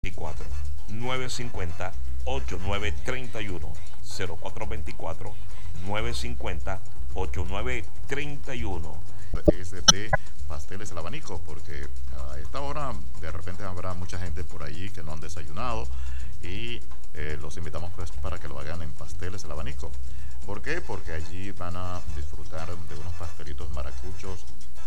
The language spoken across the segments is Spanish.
950 8931 0424 950 8931. Es de Pasteles El Abanico, porque a esta hora de repente habrá mucha gente por allí que no han desayunado y los invitamos pues para que lo hagan en Pasteles El Abanico. ¿Por qué? Porque allí van a disfrutar de unos pastelitos maracuchos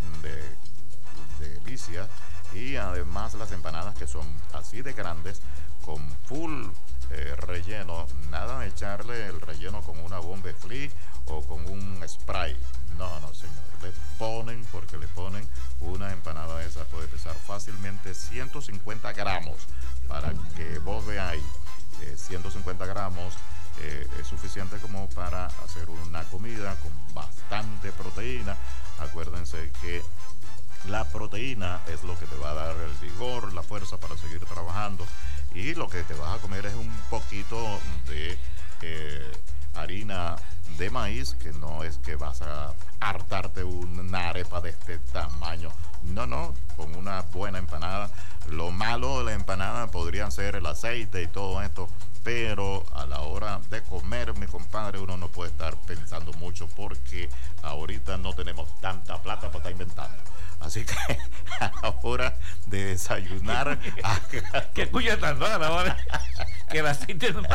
de delicia, y además las empanadas, que son así de grandes, con full relleno. Nada de echarle el relleno con una bomba flea o con un spray. No, no, señor. Le ponen, porque le ponen una empanada de esa, puede pesar fácilmente 150 gramos. Para que vos veáis, 150 gramos es suficiente como para hacer una comida con bastante proteína. Acuérdense que la proteína es lo que te va a dar el vigor, la fuerza para seguir trabajando, y lo que te vas a comer es un poquito de harina de maíz, que no es que vas a hartarte una arepa de este tamaño. No, no, con una buena empanada. Lo malo de la empanada podrían ser el aceite y todo esto, pero a la hora de comer, mi compadre, uno no puede estar pensando mucho, porque ahorita no tenemos tanta plata para estar inventando. Así que a la hora de desayunar... ¿Qué cuya tan rara ahora? Que el aceite no...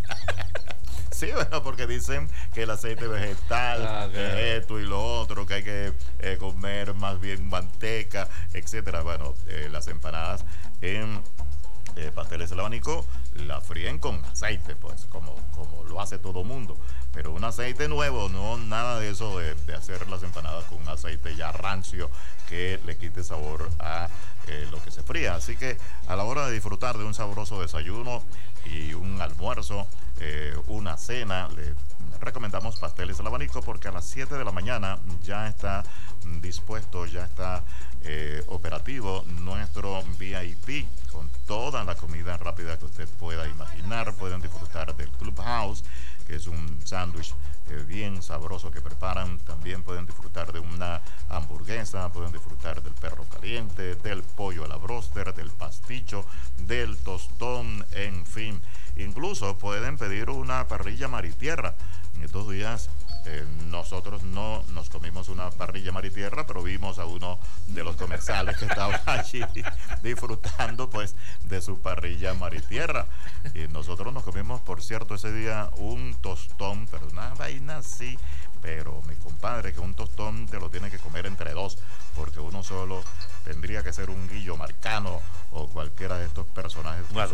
Sí, bueno, porque dicen que el aceite vegetal es esto y lo otro, que hay que comer más bien manteca, etcétera. Bueno, las empanadas en Pasteles El Abanico la fríen con aceite, pues, como lo hace todo mundo. Pero un aceite nuevo, no nada de eso de hacer las empanadas con un aceite ya rancio que le quite sabor a lo que se fría. Así que a la hora de disfrutar de un sabroso desayuno y un almuerzo, una cena, le recomendamos Pasteles El Abanico, porque a las 7 de la mañana ya está dispuesto, ya está operativo nuestro VIP, con toda la comida rápida que usted pueda imaginar. Pueden disfrutar del Clubhouse, que es un sándwich bien sabroso que preparan. También pueden disfrutar de una hamburguesa, pueden disfrutar del perro caliente, del pollo a la bróster, del pasticho, del tostón, en fin. Incluso pueden pedir una parrilla mar y tierra. En estos días nosotros no nos comimos una parrilla mar y tierra, pero vimos a uno de los comerciales que estaba allí disfrutando pues de su parrilla mar y tierra. Y nosotros nos comimos, por cierto, ese día un tostón, pero una vaina así. Pero mi compadre, que un tostón te lo tiene que comer entre dos, porque uno solo tendría que ser un Guillo Marcano o cualquiera de estos personajes. Un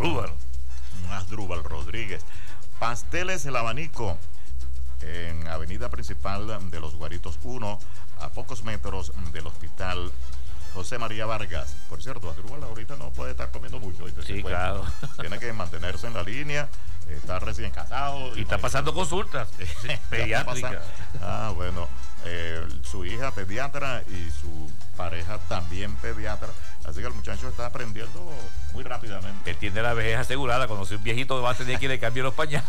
Asdrúbal Rodríguez. Pasteles El Abanico, en avenida principal de Los Guaritos 1, a pocos metros del hospital José María Vargas. Por cierto, Asdrúbal ahorita no puede estar comiendo mucho. Sí, claro. Tiene que mantenerse en la línea, está recién casado. Y está pasando consultas pediátricas. Bueno, su hija pediatra y su pareja también pediatra. Así que el muchacho está aprendiendo muy rápidamente. Que tiene la vejez asegurada. Cuando sea un viejito va a tener que le cambie los pañales.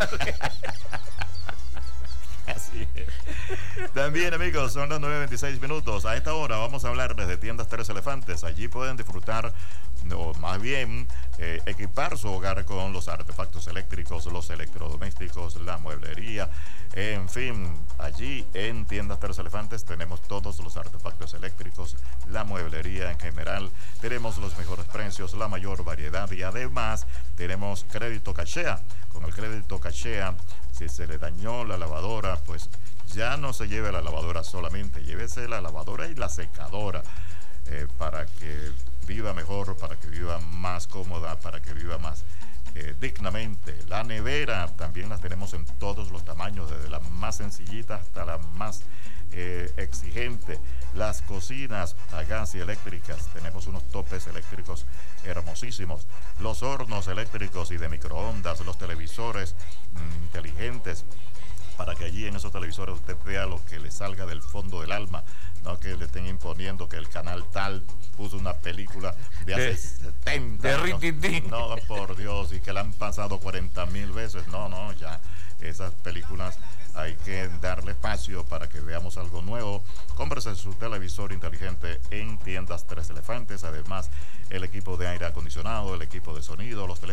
Así es. También, amigos, son las 9:26 minutos. A esta hora vamos a hablarles de Tiendas Tres Elefantes. Allí pueden disfrutar, o más bien equipar su hogar con los artefactos eléctricos, los electrodomésticos, la mueblería. En fin, allí en Tiendas Tres Elefantes tenemos todos los artefactos eléctricos, la mueblería en general. Tenemos los mejores precios, la mayor variedad, y además tenemos crédito cachea. Con el crédito cachea, si se le dañó la lavadora, pues ya no se lleve la lavadora solamente, llévese la lavadora y la secadora, para que viva mejor, para que viva más cómoda, para que viva más dignamente. La nevera también las tenemos en todos los tamaños, desde la más sencillita hasta la más exigente. Las cocinas a gas y eléctricas, tenemos unos topes eléctricos hermosísimos. Los hornos eléctricos y de microondas, los televisores inteligentes, para que allí en esos televisores usted vea lo que le salga del fondo del alma, no que le estén imponiendo que el canal tal puso una película de hace 70 años. No, por Dios, y que la han pasado 40,000 veces. No, ya esas películas hay que darle espacio para que veamos algo nuevo. Cómprese su televisor inteligente en Tiendas Tres Elefantes. Además, el equipo de aire acondicionado, el equipo de sonido, los